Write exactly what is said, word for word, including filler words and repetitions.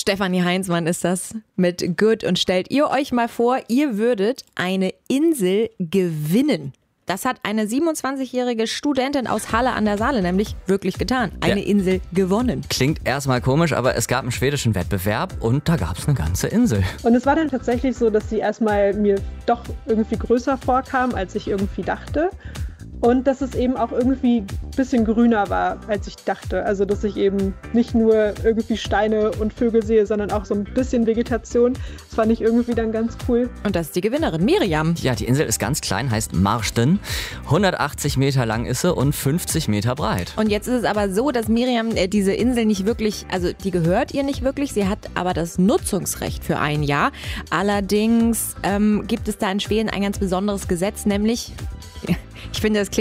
Stefanie Heinzmann ist das mit Good. Und stellt ihr euch mal vor, ihr würdet eine Insel gewinnen. Das hat eine siebenundzwanzigjährige Studentin aus Halle an der Saale nämlich wirklich getan. Eine ja. Insel gewonnen. Klingt erstmal komisch, aber es gab einen schwedischen Wettbewerb und da gab es eine ganze Insel. Und es war dann tatsächlich so, dass sie erstmal mir doch irgendwie größer vorkam, als ich irgendwie dachte. Und dass es eben auch irgendwie ein bisschen grüner war, als ich dachte. Also dass ich eben nicht nur irgendwie Steine und Vögel sehe, sondern auch so ein bisschen Vegetation. Das fand ich irgendwie dann ganz cool. Und das ist die Gewinnerin, Miriam. Ja, die Insel ist ganz klein, heißt Marsden. hundertachtzig Meter lang ist sie und fünfzig Meter breit. Und jetzt ist es aber so, dass Miriam äh, diese Insel nicht wirklich, also die gehört ihr nicht wirklich. Sie hat aber das Nutzungsrecht für ein Jahr. Allerdings ähm, gibt es da in Schweden ein ganz besonderes Gesetz, nämlich, ich finde, das klingt